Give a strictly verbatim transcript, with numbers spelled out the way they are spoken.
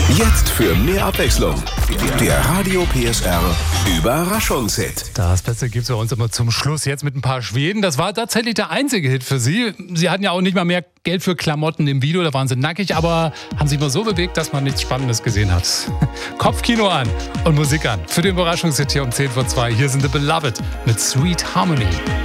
Jetzt für mehr Abwechslung. Der Radio P S R Überraschungshit. Das Beste gibt es bei uns immer zum Schluss. Jetzt mit ein paar Schweden. Das war tatsächlich der einzige Hit für sie. Sie hatten ja auch nicht mal mehr Geld für Klamotten im Video. Da waren sie nackig, aber haben sich mal so bewegt, dass man nichts Spannendes gesehen hat. Kopfkino an und Musik an. Für den Überraschungshit hier um zehn vor zwei. Hier sind The Beloved mit Sweet Harmony.